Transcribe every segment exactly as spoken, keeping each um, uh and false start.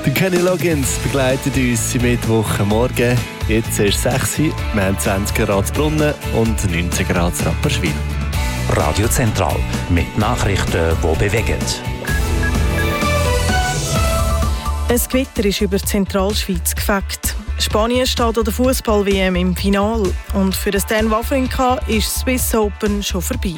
Der Kenny Loggins begleitet uns am Mittwochmorgen. Jetzt ist es sechs Uhr, wir haben zwanzig Grad Brunnen und neunzehn Grad Rapperswil. Radio Zentral mit Nachrichten, die bewegen. Ein Gewitter ist über die Zentralschweiz gefegt. Spanien steht an der Fußball-W M im Finale. Und für den Stan Wawrinka ist das Swiss Open schon vorbei.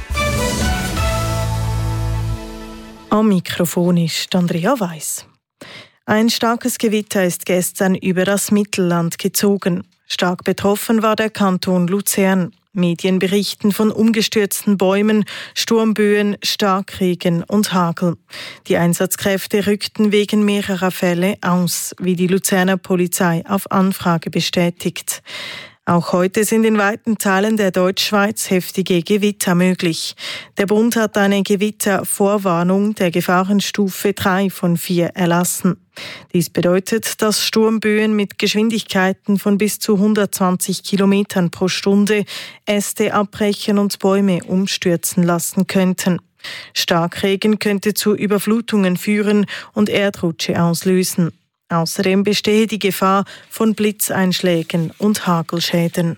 Am Mikrofon ist Andrea Weiss. Ein starkes Gewitter ist gestern über das Mittelland gezogen. Stark betroffen war der Kanton Luzern. Medien berichten von umgestürzten Bäumen, Sturmböen, Starkregen und Hagel. Die Einsatzkräfte rückten wegen mehrerer Fälle aus, wie die Luzerner Polizei auf Anfrage bestätigt. Auch heute sind in weiten Teilen der Deutschschweiz heftige Gewitter möglich. Der Bund hat eine Gewittervorwarnung der Gefahrenstufe drei von vier erlassen. Dies bedeutet, dass Sturmböen mit Geschwindigkeiten von bis zu hundertzwanzig Kilometern pro Stunde Äste abbrechen und Bäume umstürzen lassen könnten. Starkregen könnte zu Überflutungen führen und Erdrutsche auslösen. Außerdem bestehe die Gefahr von Blitzeinschlägen und Hagelschäden.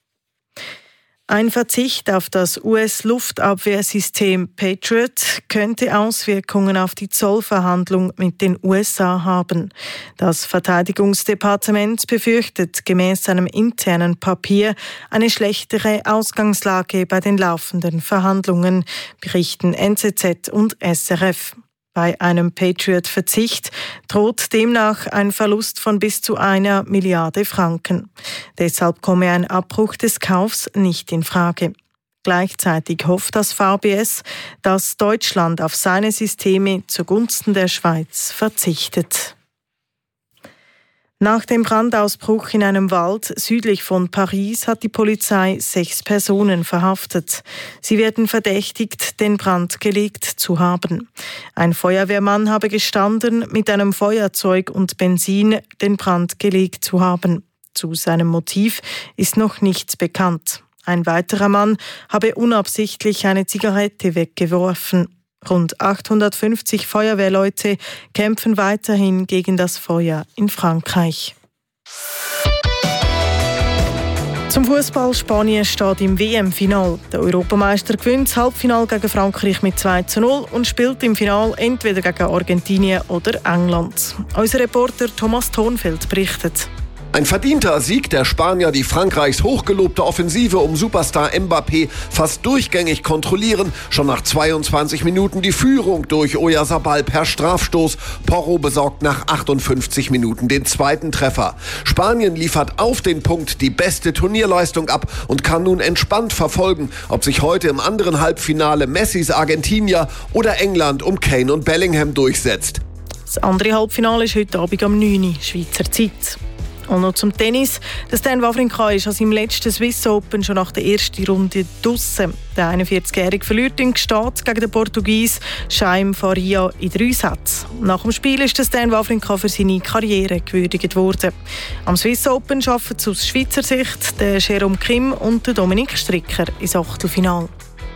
Ein Verzicht auf das U S-Luftabwehrsystem Patriot könnte Auswirkungen auf die Zollverhandlung mit den U S A haben. Das Verteidigungsdepartement befürchtet gemäß einem internen Papier eine schlechtere Ausgangslage bei den laufenden Verhandlungen, berichten N Z Z und S R F. Bei einem Patriot-Verzicht droht demnach ein Verlust von bis zu einer Milliarde Franken. Deshalb komme ein Abbruch des Kaufs nicht in Frage. Gleichzeitig hofft das V B S, dass Deutschland auf seine Systeme zugunsten der Schweiz verzichtet. Nach dem Brandausbruch in einem Wald südlich von Paris hat die Polizei sechs Personen verhaftet. Sie werden verdächtigt, den Brand gelegt zu haben. Ein Feuerwehrmann habe gestanden, mit einem Feuerzeug und Benzin den Brand gelegt zu haben. Zu seinem Motiv ist noch nichts bekannt. Ein weiterer Mann habe unabsichtlich eine Zigarette weggeworfen. Rund achthundertfünfzig Feuerwehrleute kämpfen weiterhin gegen das Feuer in Frankreich. Zum Fußball: Spanien steht im W M-Final. Der Europameister gewinnt das Halbfinale gegen Frankreich mit zwei zu null und spielt im Finale entweder gegen Argentinien oder England. Unser Reporter Thomas Thornfeld berichtet. Ein verdienter Sieg der Spanier, die Frankreichs hochgelobte Offensive um Superstar Mbappé fast durchgängig kontrollieren. Schon nach zweiundzwanzig Minuten die Führung durch Oyarzabal per Strafstoß. Porro besorgt nach achtundfünfzig Minuten den zweiten Treffer. Spanien liefert auf den Punkt die beste Turnierleistung ab und kann nun entspannt verfolgen, ob sich heute im anderen Halbfinale Messis Argentinier oder England um Kane und Bellingham durchsetzt. Das andere Halbfinale ist heute Abend um neun Uhr Schweizer Zeit. Und noch zum Tennis. Der Stan Wawrinka ist an seinem letzten Swiss Open schon nach der ersten Runde draussen. Der einundvierzigjährige verliert in Gstaad gegen den Portugies Jaime Faria in drei Sätzen. Nach dem Spiel ist der Stan Wawrinka für seine Karriere gewürdigt worden. Am Swiss Open arbeiten aus Schweizer Sicht der Jerome Kim und der Dominik Stricker ins Achtelfinale.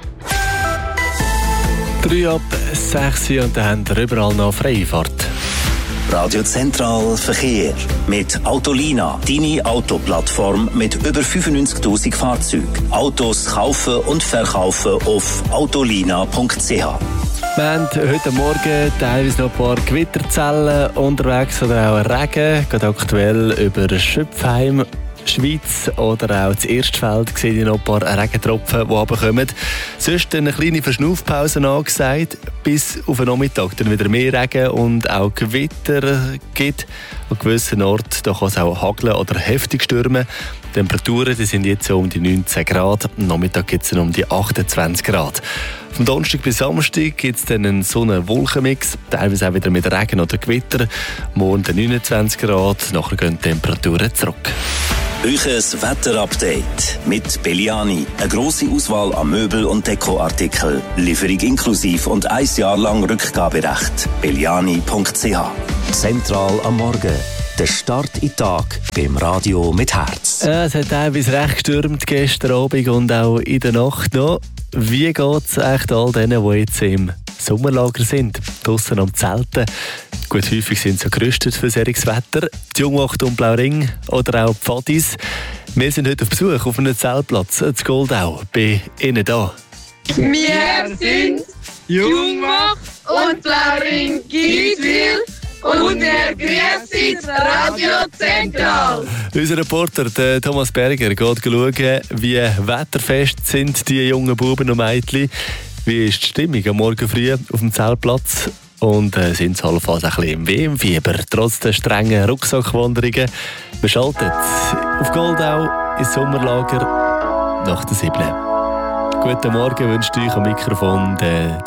drei ab sechs Uhr und dann haben wir überall noch Freifahrt. Radio Zentral Verkehr mit Autolina, deine Autoplattform mit über fünfundneunzigtausend Fahrzeugen. Autos kaufen und verkaufen auf autolina punkt c h. Wir haben heute Morgen teilweise noch ein paar Gewitterzellen unterwegs oder auch Regen. Gerade aktuell über Schöpfheim, Schweiz oder auch das Erstfeld sehe ich noch ein paar Regentropfen, die runterkommen. Sonst eine kleine Verschnaufpause angesagt, bis auf den Nachmittag dann wieder mehr Regen und auch Gewitter gibt. An gewissen Orten da kann es auch hageln oder heftig stürmen. Die Temperaturen die sind jetzt so um die neunzehn Grad, am Nachmittag gibt es um die achtundzwanzig Grad. Vom Donnerstag bis Samstag gibt es dann einen Sonne-Wolkenmix, teilweise auch wieder mit Regen oder Gewitter. Morgen neunundzwanzig Grad, nachher gehen die Temperaturen zurück. Euches Wetterupdate mit Belliani. Eine grosse Auswahl an Möbel- und Dekoartikeln. Lieferung inklusiv und ein Jahr lang Rückgaberecht. belliani punkt c h. Zentral am Morgen. Der Start in den Tag beim Radio mit Herz. Ja, es hat teilweise recht gestürmt gestern Abend und auch in der Nacht noch. Wie geht es echt all denen, die jetzt im Sommerlager sind, draussen am Zelten. Gut, häufig sind sie gerüstet für solches Wetter. Die Jungwacht und Blauring oder auch die Pfadis. Wir sind heute auf Besuch auf einem Zeltplatz in Goldau, bei Ihnen da. Wir sind Jungwacht und Blauring Giswil und der grüßt Radio Zentral. Unser Reporter der Thomas Berger geht schauen, wie wetterfest sind die jungen Buben und Mädchen. Wie ist die Stimmung am Morgen früh auf dem Zeltplatz? Und äh, sind sie allenfalls ein bisschen im W M-Fieber, trotz der strengen Rucksackwanderungen. Wir schalten auf Goldau ins Sommerlager nach der siebten. Guten Morgen wünscht euch am Mikrofon der